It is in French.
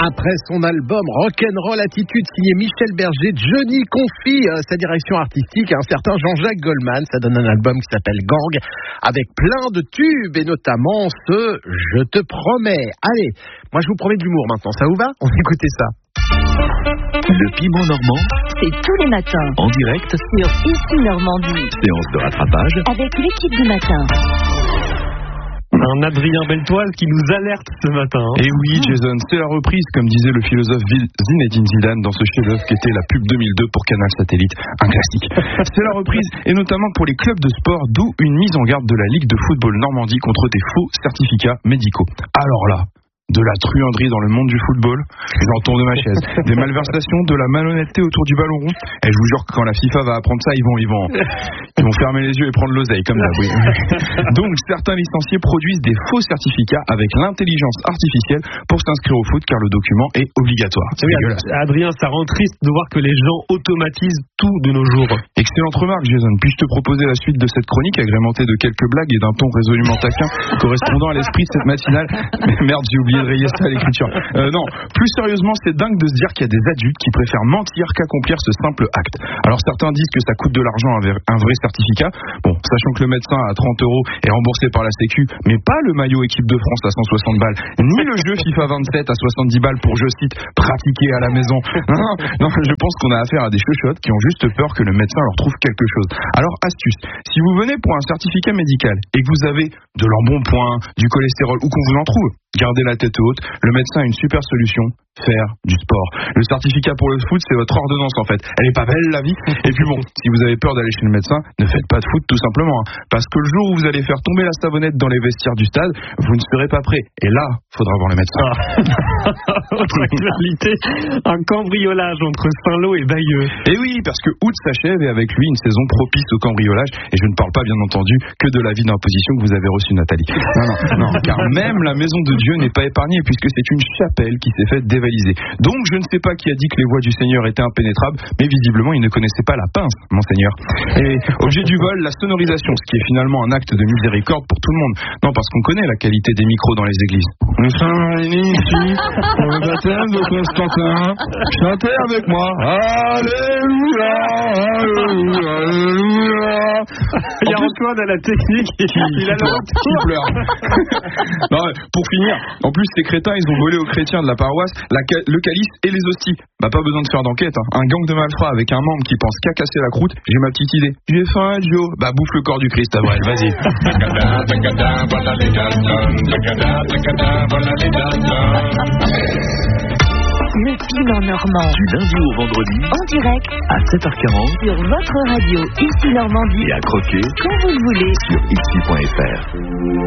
Après son album Rock'n'Roll Attitude signé Michel Berger, Johnny confie sa direction artistique à un certain Jean-Jacques Goldman. Ça donne un album qui s'appelle Gang, avec plein de tubes et notamment ce Je te promets. Allez, moi je vous promets de l'humour maintenant, ça vous va? On écoutez ça. Le Piment Normand, c'est tous les matins en direct sur Ici Normandie. Séance de rattrapage Avec l'équipe du matin. Un Adrien Beltoise qui nous alerte ce matin. Et oui, Jason, c'est la reprise, comme disait le philosophe Zinedine Zidane dans ce chef-d'œuvre qui était la pub 2002 pour Canal Satellite, un classique. C'est la reprise, et notamment pour les clubs de sport, d'où une mise en garde de la Ligue de football Normandie contre des faux certificats médicaux. Alors là, de la truanderie dans le monde du football, j'en tombe de ma chaise. Des malversations, de la malhonnêteté autour du ballon rond. Et je vous jure que quand la FIFA va apprendre ça, ils vont fermer les yeux et prendre l'oseille, comme ça, oui. Donc, certains licenciés produisent des faux certificats avec l'intelligence artificielle pour s'inscrire au foot, car le document est obligatoire. Oui, Adrien, ça rend triste de voir que les gens automatisent tout de nos jours. Excellente remarque, Jason. Puis-je te proposer la suite de cette chronique, agrémentée de quelques blagues et d'un ton résolument taquin, correspondant à l'esprit de cette matinale? Merde, j'ai oublié de rayer ça à l'écriture. Non, plus sérieusement, c'est dingue de se dire qu'il y a des adultes qui préfèrent mentir qu'accomplir ce simple acte. Alors certains disent que ça coûte de l'argent un vrai certificat. Bon, sachant que le médecin à 30 € est remboursé par la Sécu, mais pas le maillot équipe de France à 160 balles, ni le jeu FIFA 27 à 70 balles pour, je cite, pratiquer à la maison. Non, je pense qu'on a affaire à des chochottes qui ont juste peur que le médecin leur trouve quelque chose. Alors, astuce, si vous venez pour un certificat médical et que vous avez de l'embonpoint, du cholestérol ou qu'on vous en trouve, gardez la tête haute, le médecin a une super solution, faire du sport. Le certificat pour le foot, c'est votre ordonnance en fait. Elle est pas belle la vie. Et puis bon, si vous avez peur d'aller chez le médecin, ne faites pas de foot tout simplement. Parce que le jour où vous allez faire tomber la savonnette dans les vestiaires du stade, vous ne serez pas prêt. Et là, faudra voir le médecin. Autre actualité, un cambriolage entre Saint-Lô et Bayeux. Et oui, parce que août s'achève et avec lui une saison propice au cambriolage. Et je ne parle pas bien entendu que de l'avis d'imposition que vous avez reçu, Nathalie. Non, car même la maison de Dieu n'est pas épargnée puisque c'est une chapelle qui s'est faite dévaliser. Donc je ne sais pas qui a dit que les voies du Seigneur étaient impénétrables, mais visiblement il ne connaissait pas la pince, Monseigneur. Et objet du vol, la sonorisation, ce qui est finalement un acte de miséricorde pour tout le monde. Non, parce qu'on connaît la qualité des micros dans les églises. Nous sommes réunis ici pour le baptême de Constantin. Chantez avec moi. Alléluia, Alléluia, Alléluia. Il y a Antoine à la technique il a qui pleure. Non, pour finir, en plus ces crétins ils ont volé aux chrétiens de la paroisse le calice et les hosties. Bah pas besoin de faire d'enquête, hein. Un gang de malfrats avec un membre qui pense qu'à casser la croûte, j'ai ma petite idée. J'ai faim, Joe. Bah bouffe le corps du Christ, Avril, vas-y. Le Piment Normand. Du lundi au vendredi, En direct à 7h40, sur votre radio Ici Normandie. et à croquer Quand vous le voulez. sur ici.fr.